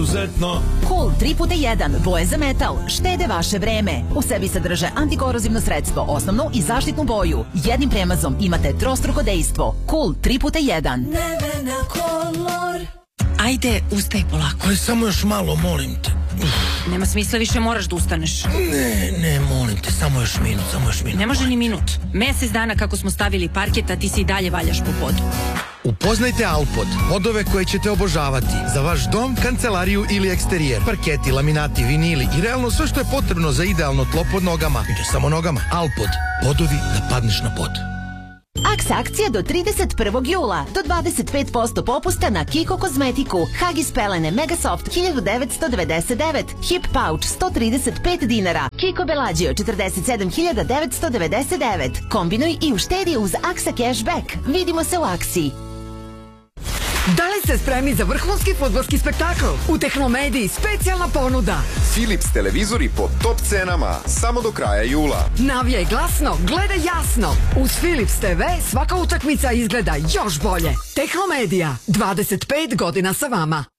izuzetno. Cool 3x1, boje za metal, štede vaše vreme. U sebi sadrže antikorozivno sredstvo, osnovnu i zaštitnu boju. Jednim premazom imate trostruko dejstvo. Cool 3x1. Nevena Color. Ajde, ustaj polako. Ali samo još malo, molim te. Nema smisla, više moraš da ustaneš. Ne, molim te, samo još minut. Ne može ni minut. Mesec dana kako smo stavili parket, a ti se i dalje valjaš po podu. Upoznajte Alpod, podove koje ćete obožavati za vaš dom, kancelariju ili eksterijer. Parketi, laminati, vinili i realno sve što je potrebno za idealno tlo pod nogama. I ne samo nogama. Alpod, podovi da padneš na pod. Aks akcija do 31. jula. Do 25% popusta na Kiko kozmetiku. Huggies pelene Megasoft 1999. Hip pouch 135 dinara. Kiko Bellagio 47.999. Kombinuj i uštedi uz Aksa Cashback. Vidimo se u akciji. Da li ste spremni za vrhunski fudbalski spektakl? U Tehnомедiji specijalna ponuda. Philips televizori po top cenama samo do kraja jula. Navijaj glasno, gledaj jasno. Uz Philips TV svaka utakmica izgleda još bolje. Tehnомедija, 25 godina sa vama.